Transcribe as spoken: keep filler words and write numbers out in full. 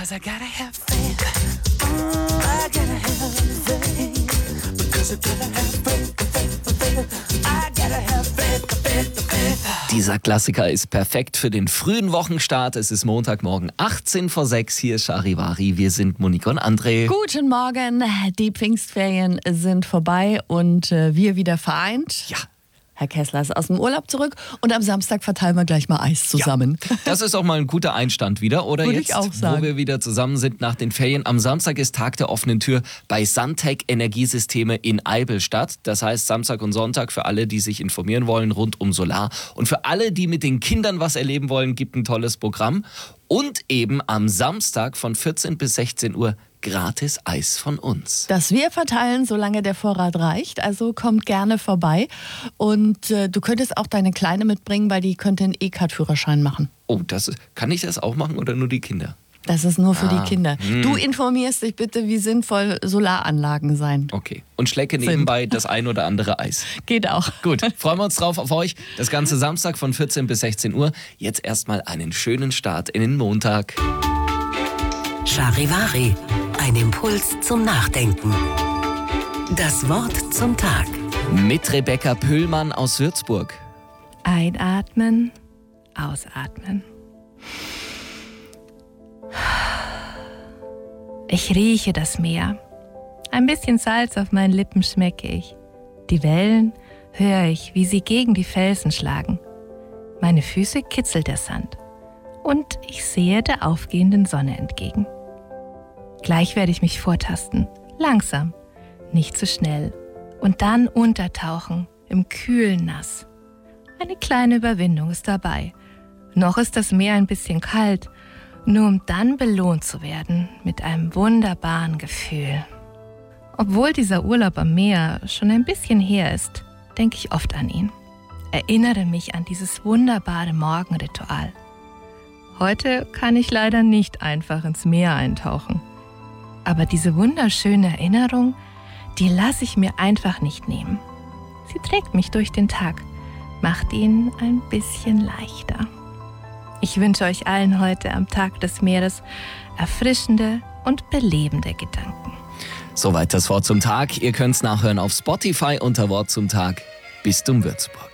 'cause I gotta have faith. Mm, I gotta have faith. Because I gotta have faith, faith, faith. I gotta have faith, faith, faith. Dieser Klassiker ist perfekt für den frühen Wochenstart. Es ist Montagmorgen, achtzehn vor sechs. Hier ist Charivari. Wir sind Monika und André. Guten Morgen. Die Pfingstferien sind vorbei und äh, wir wieder vereint. Ja. Herr Kessler ist aus dem Urlaub zurück und am Samstag verteilen wir gleich mal Eis zusammen. Ja, das ist auch mal ein guter Einstand wieder, oder? Würde Jetzt, ich auch sagen. wo wir wieder zusammen sind nach den Ferien. Am Samstag ist Tag der offenen Tür bei Suntech Energiesysteme in Eibelstadt. Das heißt Samstag und Sonntag für alle, die sich informieren wollen rund um Solar. Und für alle, die mit den Kindern was erleben wollen, gibt ein tolles Programm. Und eben am Samstag von vierzehn bis sechzehn Uhr gratis Eis von uns. Das wir verteilen, solange der Vorrat reicht. Also kommt gerne vorbei. Und äh, du könntest auch deine Kleine mitbringen, weil die könnte einen E-Card-Führerschein machen. Oh, das ist, kann ich das auch machen oder nur die Kinder? Das ist nur für Ah, die Kinder. hm. Du informierst dich bitte, wie sinnvoll Solaranlagen sein. Okay. Und schlecke nebenbei das ein oder andere Eis. Geht auch. Gut, freuen wir uns drauf auf euch. Das Ganze Samstag von vierzehn bis sechzehn Uhr. Jetzt erstmal einen schönen Start in den Montag. Charivari, ein Impuls zum Nachdenken. Das Wort zum Tag. Mit Rebecca Püllmann aus Würzburg. Einatmen, ausatmen. Ich rieche das Meer. Ein bisschen Salz auf meinen Lippen schmecke ich. Die Wellen höre ich, wie sie gegen die Felsen schlagen. Meine Füße kitzelt der Sand. Und ich sehe der aufgehenden Sonne entgegen. Gleich werde ich mich vortasten, langsam, nicht zu schnell, und dann untertauchen im kühlen Nass. Eine kleine Überwindung ist dabei. Noch ist das Meer ein bisschen kalt, nur um dann belohnt zu werden mit einem wunderbaren Gefühl. Obwohl dieser Urlaub am Meer schon ein bisschen her ist, denke ich oft an ihn. Erinnere mich an dieses wunderbare Morgenritual. Heute kann ich leider nicht einfach ins Meer eintauchen. Aber diese wunderschöne Erinnerung, die lasse ich mir einfach nicht nehmen. Sie trägt mich durch den Tag, macht ihn ein bisschen leichter. Ich wünsche euch allen heute am Tag des Meeres erfrischende und belebende Gedanken. Soweit das Wort zum Tag. Ihr könnt es nachhören auf Spotify unter Wort zum Tag. Bistum Würzburg.